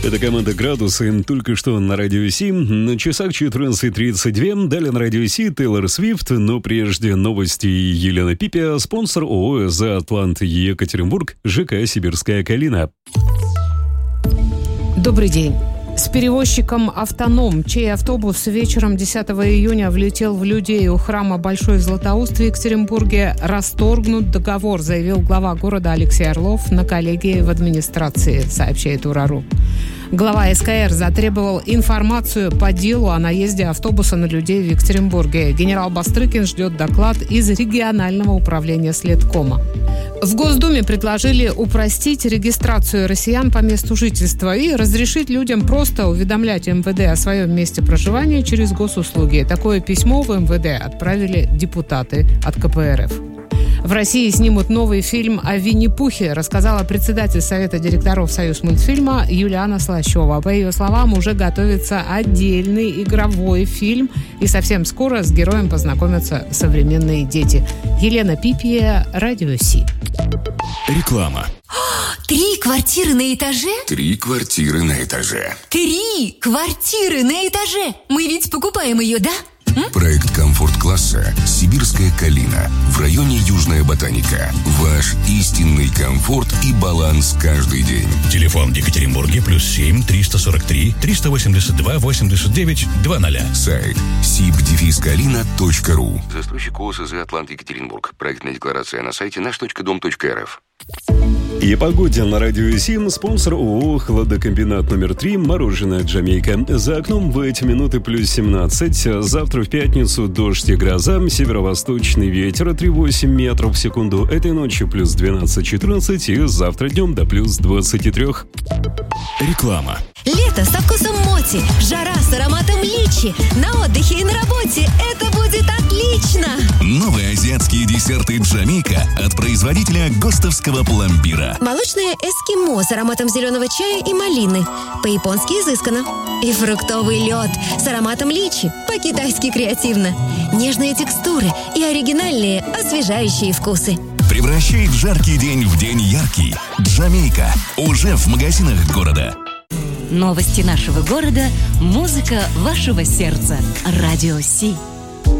Это команда «Градусы». Только что на Радио Си. На часах 14:32. Далее на Радио Си Тейлор Свифт. Но прежде новости Елена Пипия. Спонсор ООО «За Атлант» Екатеринбург. ЖК «Сибирская Калина». Добрый день. С перевозчиком «Автоном», чей автобус вечером 10 июня влетел в людей у храма Большой Златоуст в Екатеринбурге, расторгнут договор, заявил глава города Алексей Орлов на коллегии в администрации, сообщает УРАРУ. Глава СКР затребовал информацию по делу о наезде автобуса на людей в Екатеринбурге. Генерал Бастрыкин ждет доклад из регионального управления Следкома. В Госдуме предложили упростить регистрацию россиян по месту жительства и разрешить людям просто уведомлять МВД о своем месте проживания через госуслуги. Такое письмо в МВД отправили депутаты от КПРФ. В России снимут новый фильм о Винни-Пухе, рассказала председатель Совета директоров Союзмультфильма Юлиана Слащева. По ее словам, уже готовится отдельный игровой фильм, и совсем скоро с героем познакомятся современные дети. Елена Пипия, Радио Си. Реклама. 3 квартиры на этаже? 3 квартиры на этаже. 3 квартиры на этаже! Мы ведь покупаем ее, да? Проект комфорт-класса «Сибирская Калина» в районе Южная Ботаника. Ваш истинный комфорт и баланс каждый день. Телефон в Екатеринбурге +7 343 382 89 00. Сайт sib-kalina.ru. Застройщик ОСЗ «Атлант Екатеринбург». Проектная декларация на сайте наш.дом.рф. И погоде на Радио Сим. Спонсор ООО «Хладокомбинат номер 3». Мороженое «Джамейка». За окном в эти минуты +17. Завтра в пятницу дождь и гроза. Северо-восточный ветер 3,8 метров в секунду. Этой ночью +12-14. И завтра днем до +23. Реклама. Лето со вкусом моти, жара с ароматом личи. На отдыхе и на работе это будет отлично! Новые азиатские десерты «Джамейка» от производителя ГОСТовского пломбира. Молочное эскимо с ароматом зеленого чая и малины. По-японски изысканно. И фруктовый лед с ароматом личи. По-китайски креативно. Нежные текстуры и оригинальные освежающие вкусы. Превращает жаркий день в день яркий. «Джамейка» уже в магазинах города. Новости нашего города, музыка вашего сердца. Радио Си.